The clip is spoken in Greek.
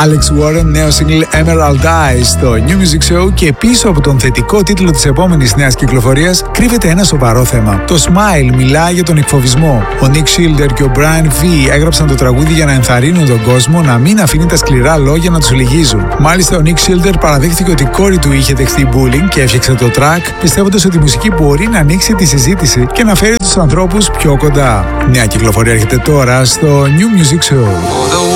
Alex Warren, νέο single Emerald Eyes στο New Music Show, και πίσω από τον θετικό τίτλο της επόμενης νέας κυκλοφορίας κρύβεται ένα σοβαρό θέμα. Το Smile μιλάει για τον εκφοβισμό. Ο Nick Schilder και ο Brian V έγραψαν το τραγούδι για να ενθαρρύνουν τον κόσμο να μην αφήνει τα σκληρά λόγια να τους λυγίζουν. Μάλιστα, ο Nick Schilder παραδείχθηκε ότι η κόρη του είχε δεχθεί bullying και έφτιαξε το track, πιστεύοντας ότι η μουσική μπορεί να ανοίξει τη συζήτηση και να φέρει τους ανθρώπους πιο κοντά. Νέα κυκλοφορία έρχεται τώρα στο New Music Show.